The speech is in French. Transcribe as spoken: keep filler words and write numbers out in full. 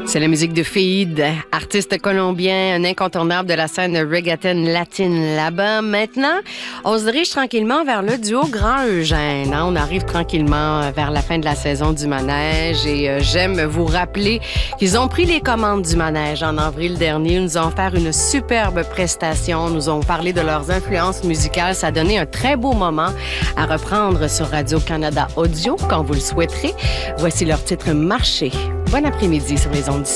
C'est la musique de Feid, artiste colombien, un incontournable de la scène reggaeton latine là-bas. Maintenant, on se dirige tranquillement vers le duo Grand Eugène. On arrive tranquillement vers la fin de la saison du manège et euh, j'aime vous rappeler qu'ils ont pris les commandes du manège en avril dernier. Ils nous ont offert une superbe prestation, nous ont parlé de leurs influences musicales. Ça a donné un très beau moment à reprendre sur Radio-Canada Audio quand vous le souhaiterez. Voici leur titre Marché. Bon après-midi sur les ondes.